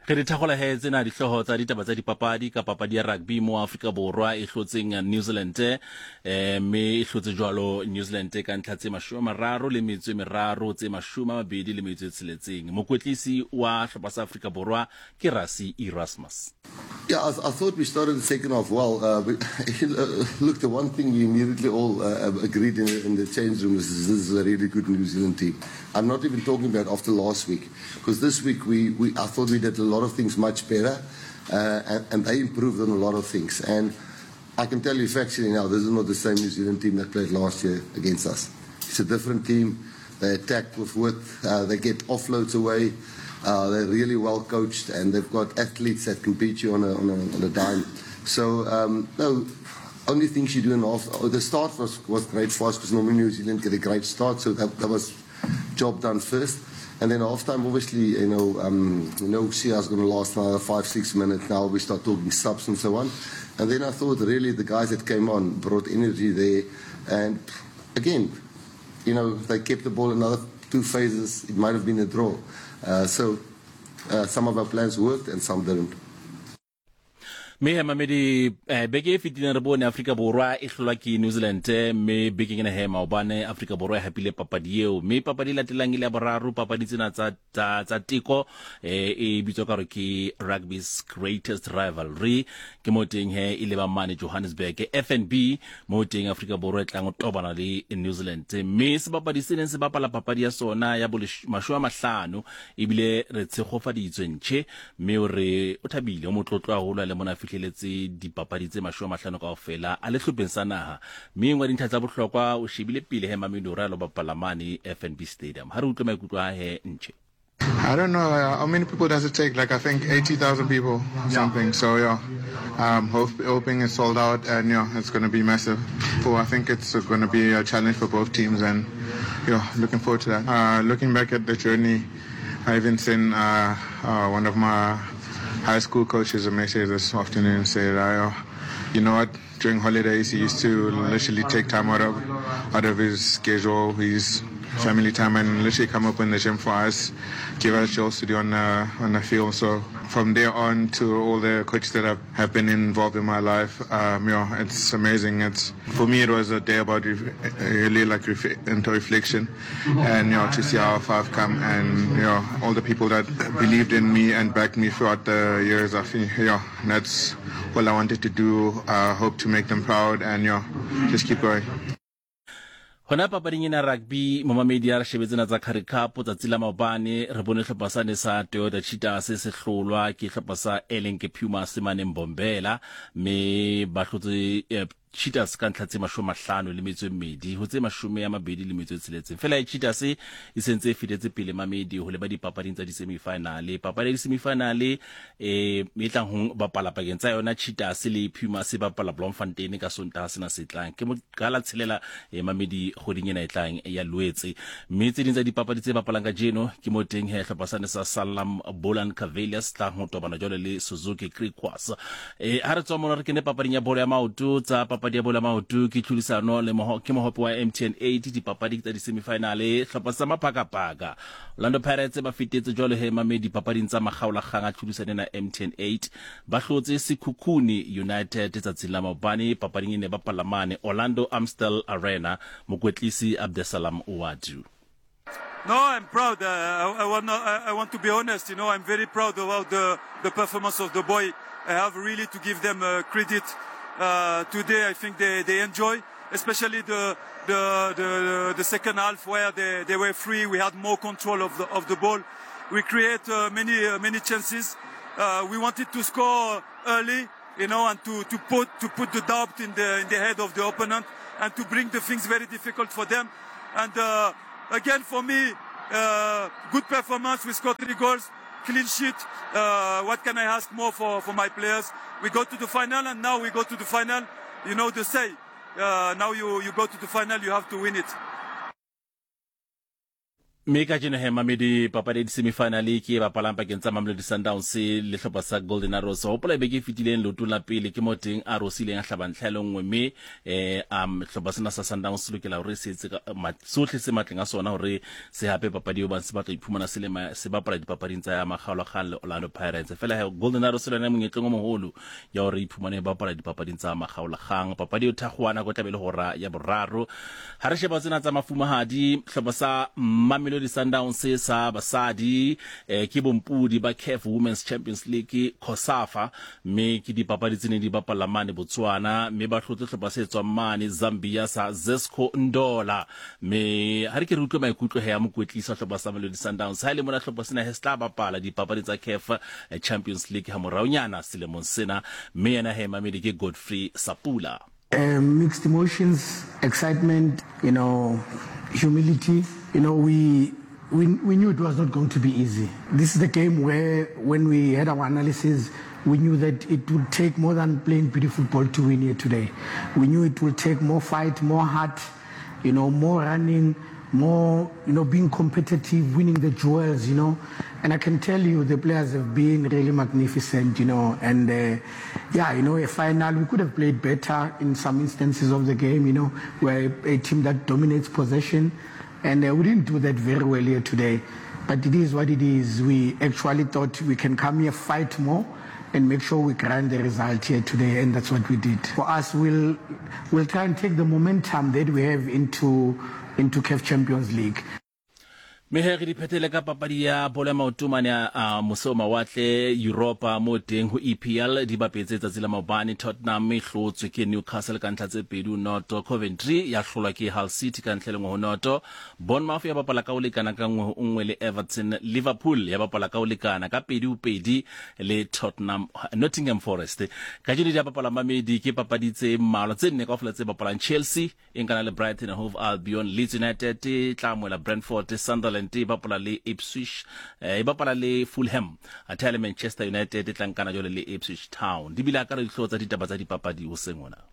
Re di thagola he tsena di hloho tsa ditaba tsa dipapadi ka papadi ya rugby mo Afrika Borwa e hlotseng New Zealand me e hlotse jwalo New Zealand ka ntlha tse 30 le metso e meraro tse 20 le metso e tsheletseng. Mokwetlisi wa hlopha sa Afrika Borwa ke Rassie Erasmus. Yeah, I thought we started the second half well. Look, the one thing we immediately all agreed in the change room is this is a really good New Zealand team. I'm not even talking about after last week, because this week I thought we did a lot of things much better, and they improved on a lot of things. And I can tell you factually now, this is not the same New Zealand team that played last year against us. It's a different team. They attack with width. They get offloads away. They're really well coached, and they've got athletes that can beat you on a dime. So, no, only things you do in half. The start was great for us, because normally New Zealand get a great start, so that was job done first. And then halftime, obviously, see us going to last another 5-6 minutes. Now we start talking subs and so on. And then I thought really the guys that came on brought energy there, and again, they kept the ball another 2 phases. It might have been a draw. So some of our plans worked and some didn't. Me mamedi beke fitina re bone Afrika Borwa e hlolwa ke New Zealand me beke ngena he maobane Afrika Borwa e hapile papadi eo me papadi la telang ile ya boraro papadi tsena tsa teko e bitso ka re ke rugby's greatest rivalry ke moteng he ile ba mane Johannesburg FNB moteng Afrika Borwa e tlang tobana le New Zealand me se papadi sene se bapala papadi ya sona ya mashwa mahlano ebile re tshegofaditswe ntshe me o re o thabile o motlotlo a hola le mona fihleletse dipapadi tse 50 kaofela a le hlopeng sa naha mme ngwa dintlha tsa bohlokwa o shebile pele he Mamelodi Royal bapalamane FNB Stadium ha re utlwa maikutlo a he ntshe. I don't know how many people does it take, like I think 80,000 people or something, so yeah, hoping it's sold out, and yeah, it's going to be massive. I think it's going to be a challenge for both teams, and yeah, looking forward to that. Looking back at the journey, I even seen one of my high school coaches a message this afternoon and said, you know what, during holidays he used to literally take time out of his schedule, his family time, and literally come up in the gym for us, give us jobs to do on the field. So from there on to all the coaches that have been involved in my life, it's amazing. For me, it was a day about really like into reflection, and to see how far I've come, and all the people that believed in me and backed me throughout the years. I think that's all I wanted to do. Hope to make them proud, and just keep going. Hona papading ena rugby mo mamedi a re shebetsena tsa Currie Cup tsa tsila maobane re bone hlopha sa ne sa Toyota Cheetahs se hlolwa ke hlopha sa Elenke Puma se maneng Bombela me ba hlotse Cheetahs ka ntlha tse 50 le metso e mmedi ho tse 20 le metso e tsheletseng fela Cheetahs e sentse e fitetse pele mamedi ho le ba dipapading tsa di semi-final papadi di semi-final me tlang ho bapala pakeng tsa yona Cheetahs le Puma se bapala Bloemfontein ka Sontaga sena se tlang ke mo gala tshelela mamedi goding ena e tlang ya Loetse mme tse ding tsa dipapadi tse bapalang ka jeno ke mo teng he hlopha sa ne sa Salam Boland Cavaliers tlang ho tobana jole le Suzuki Griquas ha re tswa mona re kene papading ya bolo ya maoto tsa papadi ya bola maoto ke thulisano le ke mohope wa MTN 8 dipapadi tsa di semifinale hlopha sa Maphakapaka Orlando Pirates ba fitetse jole he mamedi papading tsa magaola gang a thulisane na MTN 8 ba hlotse Sekhukhune United tsa tsila maobane papading ene ba palamane Orlando Amstel Arena mokwetlisi Abdesalam Uwadu. No, I'm proud. I want to be honest. I'm very proud about the performance of the boy. I have really to give them credit. Today, I think they enjoy, especially the second half where they were free. We had more control of the ball. We create many chances. We wanted to score early, and to put the doubt in the head of the opponent, and to bring the things very difficult for them. And again, for me, good performance. We scored 3 goals. Clean sheet. What can I ask more for my players? We go to the final, and now we go to the final. The say. Now you go to the final, you have to win it. Meka jeno he mamedi papadi semifinale ke bapalang pakeng tsa Mamelodi Sundowns le hlopha sa Golden Arrows hopola be ke fitileng loto la pele ke moteng a rosileng a hlabantlhelo ngwe me hlopha sena sa Sundowns lokela hore se sohle se matleng a sona hore se hape papadi yo ba se batla iphumana se bapala dipapading tsa makgaolo kgale Orlando Pirates fela he Golden Arrows le na monyetleng o moholo ya hore iphumane bapala dipapading tsa makgaolo kgang papadi yo thagwana go tlabele hora ya boraro ha re sheba tsena tsa mafumahadi hlopha sa Mamelodi Sundowns sa basadi ke bompudi ba CAF Women's Champions League COSAFA me ke dipapadi tsene di bapala mane Botswana me ba hlotse hlopha se tswa mane Zambia sa Zesco Ndola me ha re ke re utlwe maikutlo he ya mokwetlisa hlopha sa Mamelodi Sundowns ha ile mona hlopha sena he sta bapala dipapadi tsa CAF Champions League ha moraonyana selemong sena me yena he mamedi ke Godfrey Sapula. Mixed emotions, excitement, humility. We knew it was not going to be easy. This is the game where, when we had our analysis, we knew that it would take more than playing beautiful football to win here today. We knew it would take more fight, more heart, more running, more, being competitive, winning the duels, And I can tell you the players have been really magnificent, And, a final, we could have played better in some instances of the game, We're a team that dominates possession. And we didn't do that very well here today. But it is what it is. We actually thought we can come here, fight more, and make sure we grind the result here today, and that's what we did. For us, we'll try and take the momentum that we have into CAF Champions League. Meheri di phethele ka papadi ya bola maotomane a mose mawatle Europa mo teng ho EPL di bapetse tsatsi la maobane Tottenham hlotswe ke Newcastle ka ntlha tse pedi noto Coventry ya hlolwa ke Hull City ka ntlha ho noto Bournemouth ya bapala ka o lekana ka nngwe le Everton Liverpool ya bapala ka o lekana ka pedi le Nottingham Forest ka jeno ya bapala mamedi ke papadi tse mmalwa tse nne kaofela tse bapalang Chelsea engana le Brighton and Hove Albion Leeds United tlamoela Brentford Sunderland bapala le Ipswich bapala le Fulham atele Manchester United tlankana jole le Ipswich Town di bila ka re hlotsa ditaba tsa dipapadi ho sengona.